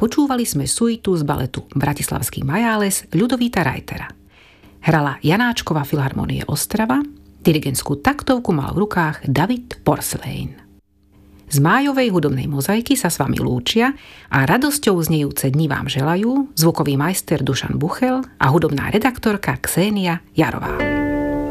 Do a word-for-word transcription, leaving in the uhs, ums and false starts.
Počúvali sme suitu z baletu Bratislavský Majáles Ľudovíta Reitera. Hrala Janáčková filharmonie Ostrava, dirigentskú taktovku mal v rukách David Porcelain. Z májovej hudobnej mozaiky sa s vami lúčia a radosťou znejúce dni vám želajú zvukový majster Dušan Buchel a hudobná redaktorka Ksenia Jarová.